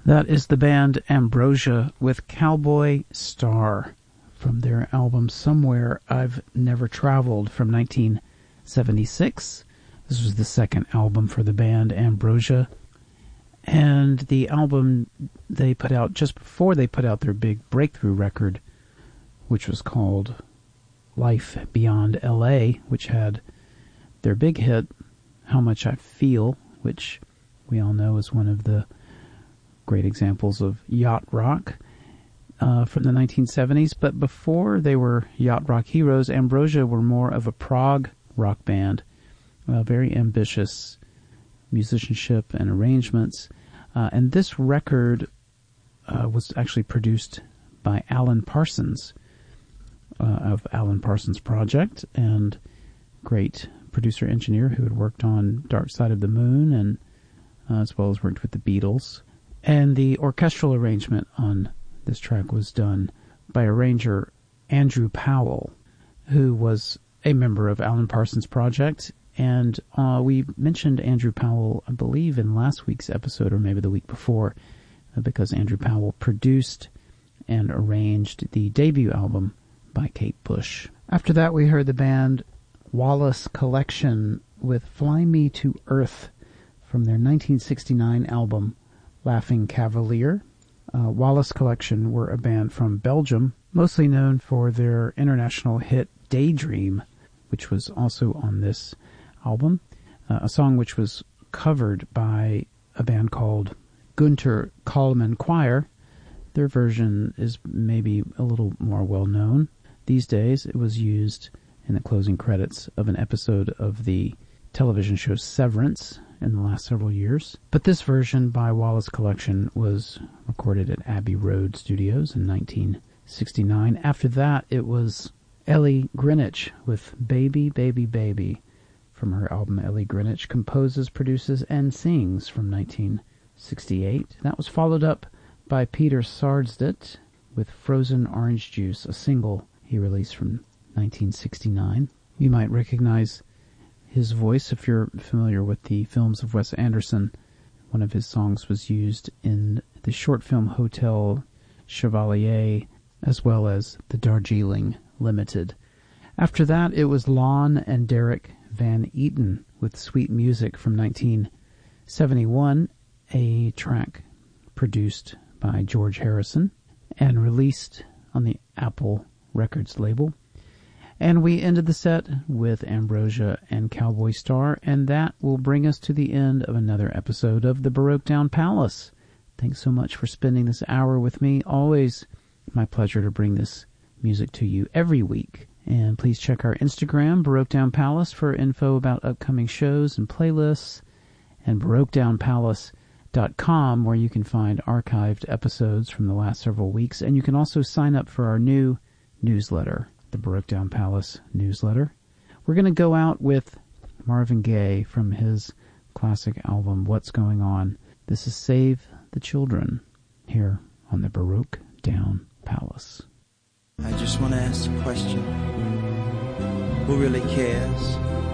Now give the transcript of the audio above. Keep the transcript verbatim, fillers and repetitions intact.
That is the band Ambrosia with Cowboy Star from their album Somewhere I've Never Traveled from nineteen seventy-six. This was the second album for the band Ambrosia. And the album they put out just before they put out their big breakthrough record, which was called Life Beyond L A, which had their big hit, How Much I Feel, which we all know is one of the great examples of yacht rock uh, from the nineteen seventies. But before they were yacht rock heroes, Ambrosia were more of a prog rock band, uh, very ambitious musicianship and arrangements. Uh, and this record uh, was actually produced by Alan Parsons uh, of Alan Parsons Project, and great producer-engineer who had worked on Dark Side of the Moon and uh, as well as worked with the Beatles. And the orchestral arrangement on this track was done by arranger Andrew Powell, who was a member of Alan Parsons Project. And uh, we mentioned Andrew Powell, I believe, in last week's episode, or maybe the week before, uh, because Andrew Powell produced and arranged the debut album by Kate Bush. After that, we heard the band Wallace Collection with Fly Me to Earth from their nineteen sixty-nine album Laughing Cavalier. Uh, Wallace Collection were a band from Belgium, mostly known for their international hit Daydream, which was also on this album, uh, a song which was covered by a band called Gunter Coleman Choir. Their version is maybe a little more well-known these days. It was used in the closing credits of an episode of the television show Severance in the last several years. But this version by Wallace Collection was recorded at Abbey Road Studios in nineteen sixty-nine. After that, it was Ellie Greenwich with Baby, Baby, Baby from her album Ellie Greenwich Composes, Produces, and Sings from nineteen sixty-eight. That was followed up by Peter Sardsdett with Frozen Orange Juice, a single he released from nineteen sixty-nine. You might recognize his voice if you're familiar with the films of Wes Anderson. One of his songs was used in the short film Hotel Chevalier, as well as the Darjeeling Limited. After that, it was Lon and Derek Van Eaton with Sweet Music from nineteen seventy-one, a track produced by George Harrison and released on the Apple Records label. And we ended the set with Ambrosia and Cowboy Star, and that will bring us to the end of another episode of the Baroque Down Palace. Thanks so much for spending this hour with me. Always my pleasure to bring this music to you every week. And please check our Instagram, Baroque Down Palace, for info about upcoming shows and playlists, and baroque down palace dot com, where you can find archived episodes from the last several weeks. And you can also sign up for our new newsletter, the Baroque Down Palace newsletter. We're going to go out with Marvin Gaye from his classic album, What's Going On. This is Save the Children, here on the Baroque Down Palace. I just want to ask the question, who really cares